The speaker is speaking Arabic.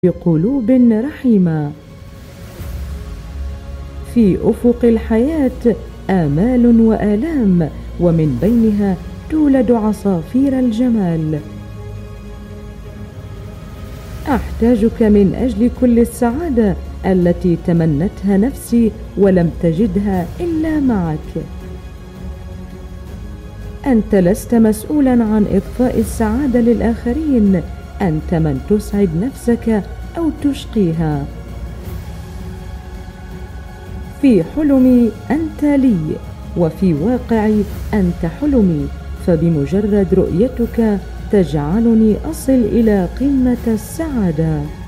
بقلوب رحيمة. في أفق الحياة آمال وآلام، ومن بينها تولد عصافير الجمال. أحتاجك من أجل كل السعادة التي تمنتها نفسي ولم تجدها إلا معك. أنت لست مسؤولا عن إضفاء السعادة للآخرين، أنت من تسعد نفسك أو تشقيها. في حلمي أنت لي، وفي واقعي أنت حلمي، فبمجرد رؤيتك تجعلني أصل إلى قمة السعادة.